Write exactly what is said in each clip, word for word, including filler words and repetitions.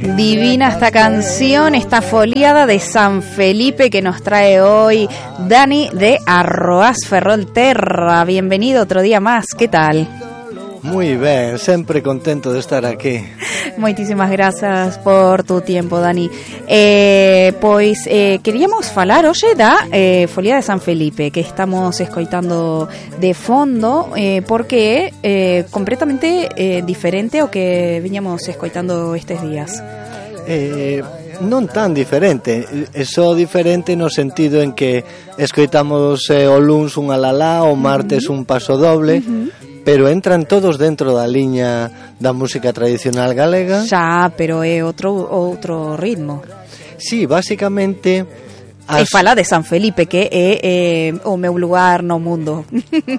Divina esta canción, esta foliada de San Felipe que nos trae hoy Dani de Arroás Ferrolterra. Bienvenido otro día más, ¿qué tal? Moi ben, sempre contento de estar aquí. Moitísimas grazas por tu tempo, Dani. Eh, pois eh, queríamos falar hoxe da eh, Folía de San Felipe, que estamos escoitando de fondo, eh, porque é eh, completamente eh, diferente ao que viñamos escoitando estes días. Eh, non tan diferente, é só diferente no sentido en que escoitamos eh, o luns un alalá, o martes uh-huh. un paso doble, uh-huh. pero entran todos dentro da liña da música tradicional galega. Xa, pero é outro outro ritmo. Sí, basicamente as... E fala de San Felipe, que é eh, o meu lugar no mundo.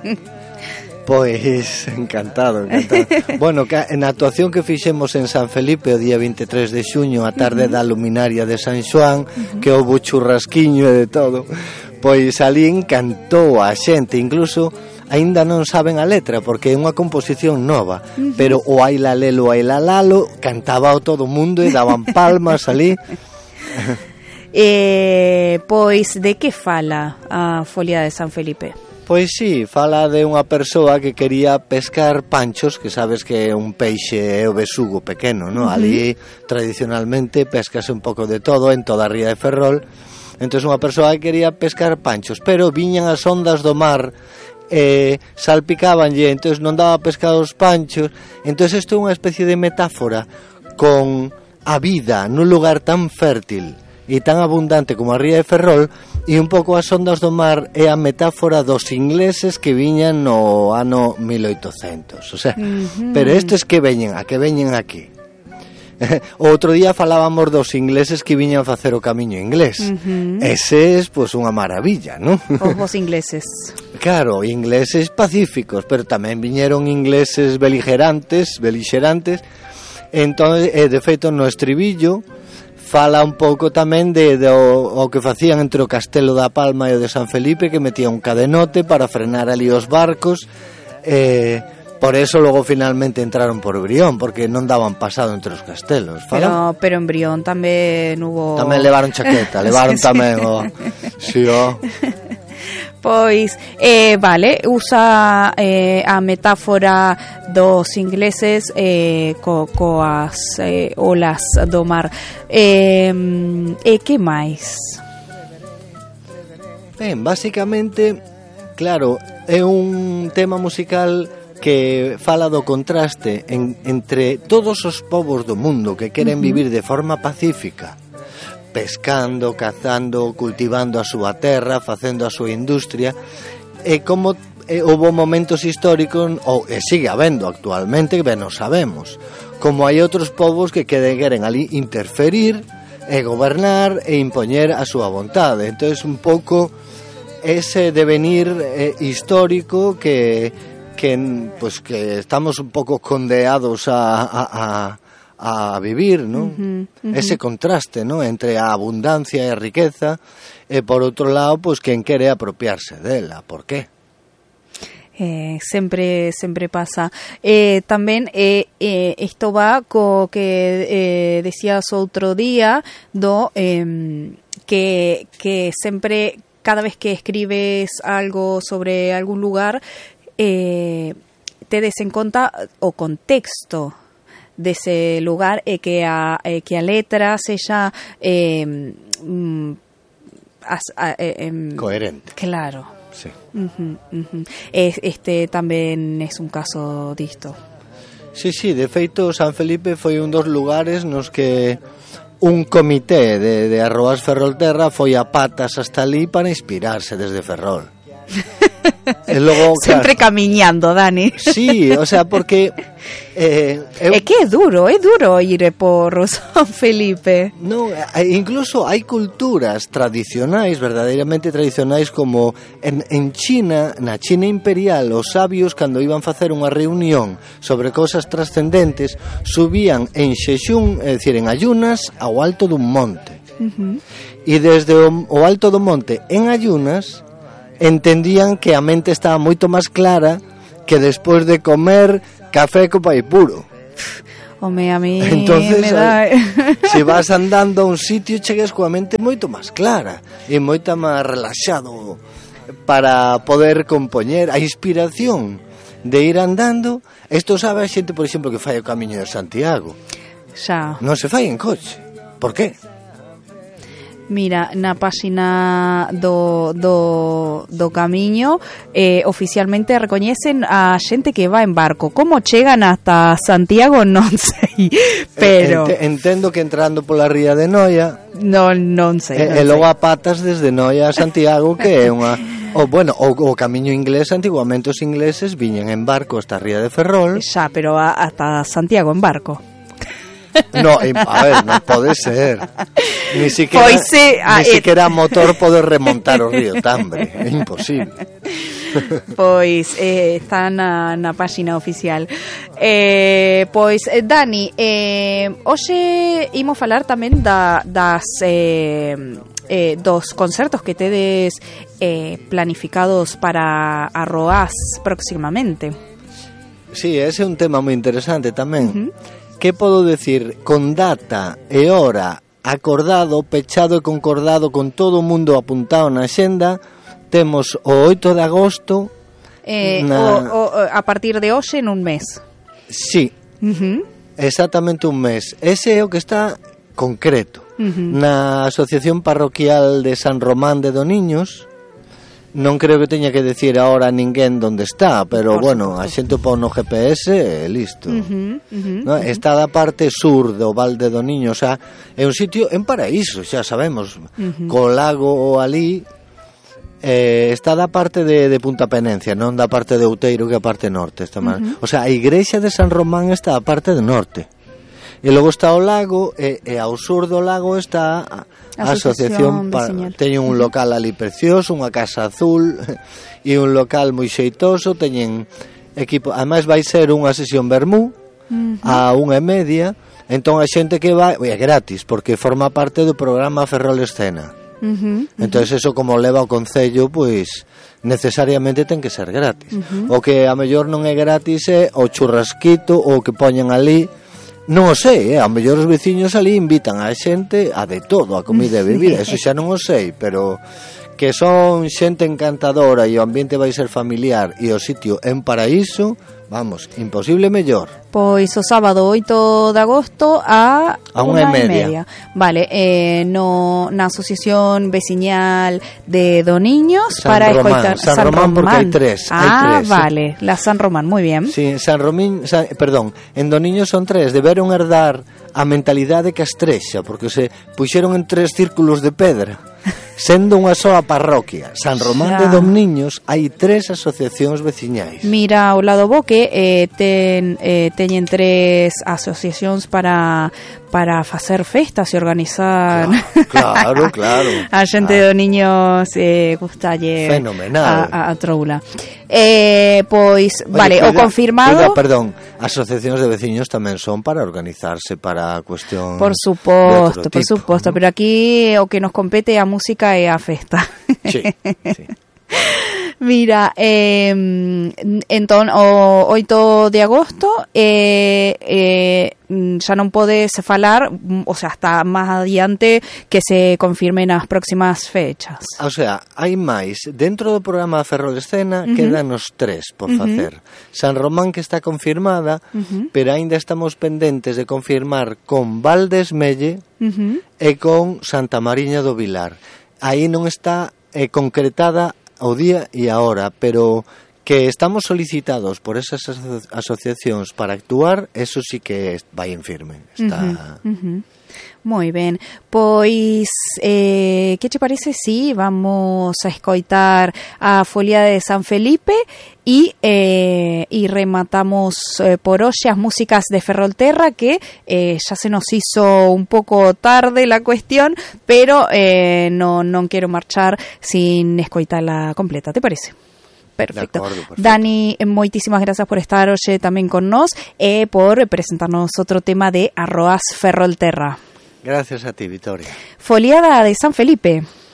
Pois, encantado, encantado. Bueno, na actuación que fixemos en San Felipe o día vinte e tres de xuño, a tarde uh-huh. da luminaria de San Xoán, uh-huh. que houve churrasquiño e de todo, pois ali encantou a xente, incluso aínda non saben a letra porque é unha composición nova, uh-huh. pero o ai la lelo, ai la lalo cantaba o todo o mundo e daban palmas ali. eh, pois de que fala a Folía de San Felipe? Pois sí, fala de unha persoa que quería pescar panchos, que sabes que é un peixe é o besugo pequeno, ¿no? Uh-huh. Ali tradicionalmente pescase un pouco de todo en toda a ría de Ferrol. Entón unha persoa que quería pescar panchos, pero viñan as ondas do mar e salpicabanlle, entón non daba pescado aos panchos. Entón isto é unha especie de metáfora con a vida nun lugar tan fértil e tan abundante como a ría de Ferrol, e un pouco as ondas do mar é a metáfora dos ingleses que viñan no ano mil oitocentos, o sea, uh-huh. pero estes que veñen, a que veñen aquí. O outro día falábamos dos ingleses que viñan facer o camiño inglés. Uh-huh. Eses, pois, unha maravilla, non? Os ingleses. Claro, ingleses pacíficos, pero tamén viñeron ingleses beligerantes, belixerantes. Entón, eh, de feito, no estribillo fala un pouco tamén de, de o, o que facían entre o Castelo da Palma e o de San Felipe, que metía un cadenote para frenar ali os barcos. Eh, por eso logo finalmente entraron por Brión, porque non daban pasado entre os castelos. Pero, pero en Brión tamén hubo... Tamén levaron chaqueta, levaron sí, tamén o... Sí, o... Pois, eh, vale, usa eh, a metáfora dos ingleses eh, co, coas eh, olas do mar. Eh, e que máis? Ben, basicamente, claro, é un tema musical que fala do contraste en, entre todos os povos do mundo que queren uh-huh. vivir de forma pacífica, pescando, cazando, cultivando a súa terra, facendo a súa industria, e como e, houve momentos históricos, ou e sigue habendo actualmente, ben o sabemos, como hai outros povos que queren ali interferir e gobernar e impoñer a súa vontade. Entón, un pouco ese devenir eh, histórico que que pues que estamos un pouco condeados a a, a a vivir, ¿no? Uh-huh, uh-huh. Ese contraste, ¿no? Entre a abundancia e a riqueza, e por outro lado, pues quen quere apropiarse dela. Por qué? Eh, sempre sempre pasa. Eh, tamén eh, eh, isto va co que eh, decías outro día do eh, que que sempre cada vez que escribes algo sobre algún lugar eh, tedes en conta o contexto dese lugar e que a eh, que a letra sexa eh, mm, as, a, eh, eh, coherente. Claro. Sí. Uh-huh, uh-huh. Este tamén é un caso disto. Sí, sí, de feito San Felipe foi un dos lugares nos que un comité de, de Arroás Ferrolterra foi a patas hasta ali para inspirarse desde Ferrol. E logo, sempre claro, camiñando, Dani. Sí, o sea, porque eh, eu... é que é duro, é duro ir por San Felipe. No, incluso hai culturas tradicionais, verdadeiramente tradicionais, como en, en China, na China imperial, os sabios cando iban facer unha reunión sobre cosas trascendentes, subían en xexún, é dicir, en ayunas, ao alto dun monte. Uh-huh. E desde o, o alto do monte en ayunas entendían que a mente estaba moito máis clara que despois de comer café co pai puro. Home, a mí Entonces, me dá... se vas andando a un sitio chegas coa mente moito máis clara e moita máis relaxado para poder compoñer a inspiración de ir andando. Isto sabe a xente, por exemplo, que fai o Camiño de Santiago. Xa. Non se fai en coche. Por qué? Mira, na páxina do, do, do Camiño eh, oficialmente recoñecen a xente que va en barco. Como chegan hasta Santiago non sei, pero Ent, entendo que entrando pola ría de Noia non, non sei, non e, e logo sei. a patas desde Noia a Santiago, que é unha o bueno, o, o camiño inglés. Antiguamente os ingleses viñan en barco hasta a ría de Ferrol. Xa, pero a, hasta Santiago en barco. No, a ver, non pode ser. Ni siquiera, Pois se, ni a, siquiera a motor pode remontar o río Tambre. É imposible. Pois eh, está na, na páxina oficial. eh, Pois, eh, Dani, eh, hoxe imos falar tamén da, das eh, eh, dos concertos que tedes eh, planificados para Arroás próximamente. Sí, ese é un tema moi interesante tamén. Uh-huh. Que podo decir? Con data e hora acordado, pechado e concordado, con todo o mundo apuntado na xenda, temos o oito de agosto eh, na... o, o, a partir de hoxe en un mes. Sí, Uh-huh. exactamente un mes. Ese é o que está concreto. Uh-huh. Na Asociación Parroquial de San Román de Doniños. Non creo que teña que decir ahora a ninguén onde está, pero Por bueno, a xente pon no G P S e listo. Uh-huh, uh-huh, No, está da parte sur do Val de Doniño, o sea, é un sitio en paraíso, xa sabemos, uh-huh. co lago ali. Eh, está da parte de, de Punta Penencia, non da parte de Outeiro, que é a parte norte está mal. Uh-huh. O sea, a igrexa de San Román está a parte do norte, e logo está o lago, e, e ao sur do lago está a, a asociación, pa, teñen un local ali precioso, unha casa azul e un local moi xeitoso, teñen equipo, ademais vai ser unha sesión vermú uh-huh. a unha e media, entón a xente que vai, é gratis, porque forma parte do programa Ferrol Escena. Uh-huh, uh-huh. Entón eso, como leva o concello, pois necesariamente ten que ser gratis. Uh-huh. O que a mellor non é gratis é o churrasquito, o que poñen ali. Non o sei, eh? A mellor os veciños ali invitan a xente a de todo, a comida e bebida, eso xa non o sei, pero que son xente encantadora e o ambiente vai ser familiar e o sitio en paraíso, vamos, imposible mellor. Pois o sábado oito de agosto a, a unha e media. media. Vale, eh, no, na Asociación Veciñal de Doniños San para Román, escoitar San, San Román, Román, porque hai tres. Ah, hai tres, vale, eh. La San Román, moi bien. Sí, San Romín, San, perdón, en Doniños son tres, deberon herdar a mentalidade castrexa, porque se puxeron en tres círculos de pedra. Sendo unha soa parroquia, San Román xa. de Domniños, hai tres asociacións veciñais. Mira, ao lado bo que eh, ten, eh, teñen tres asociacións para para facer festas e organizar. Claro, claro, claro. A xente ah. do niños eh, gustalle fenomenal. A, a, a troula. Eh, pois, Oye, vale, cuida, o confirmado. Cuida, perdón, asociacións de veciños tamén son para organizarse para a cuestión. Por suposto, por tipo, suposto, ¿no? Pero aquí o que nos compete a música e a festa. Sí, sí. Mira, eh, entón o oito de agosto eh, eh, xa non podes falar, o sea, hasta máis adiante que se confirmen as próximas fechas. O sea, hai máis dentro do programa Ferrol Escena, uh-huh. quedan os tres por facer. Uh-huh. San Román, que está confirmada, uh-huh. pero aínda estamos pendentes de confirmar con Valdesmelle uh-huh. e con Santa Mariña do Vilar. Aí non está eh, concretada o día e a hora, pero que estamos solicitados por esas aso- asociacións para actuar, eso sí que vai en firme. Está... Uh-huh, uh-huh. Moi ben, pois eh, que te parece si vamos a escoitar a Folia de San Felipe e eh, e rematamos eh, por hoxe as músicas de Ferrolterra, que eh, xa se nos hizo un pouco tarde la cuestión, pero eh, no, non quero marchar sin escoitala completa, te parece? Perfecto. Acordo, perfecto. Dani, moitísimas grazas por estar hoxe tamén con nós e por presentarnos outro tema de Arroás Ferrolterra. Gracias a ti, Victoria. Foliada de San Felipe.